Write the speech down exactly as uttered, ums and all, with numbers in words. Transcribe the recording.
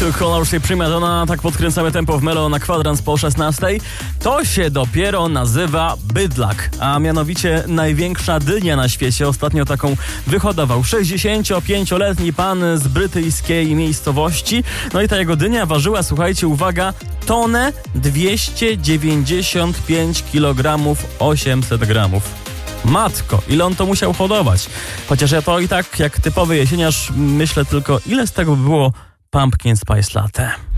Two Colors i Prima Donna. Tak podkręcamy tempo w Melo na kwadrans po szesnastej. To się dopiero nazywa bydlak, a mianowicie największa dynia na świecie. Ostatnio taką wyhodował sześćdziesięciopięcioletni pan z brytyjskiej miejscowości. No i ta jego dynia ważyła, słuchajcie, uwaga, tonę dwieście dziewięćdziesiąt pięć kilogramów osiemset gramów. Matko, ile on to musiał hodować. Chociaż ja to i tak, jak typowy jesieniarz, myślę tylko, ile z tego by było Pumpkin Spice Latte.